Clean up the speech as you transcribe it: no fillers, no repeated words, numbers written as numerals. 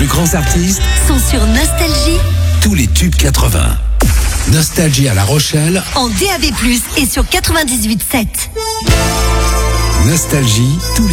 grands artistes sont sur Nostalgie. Tous les tubes 80. Nostalgie à La Rochelle. En DAB+, et sur 98.7. Nostalgie, tous les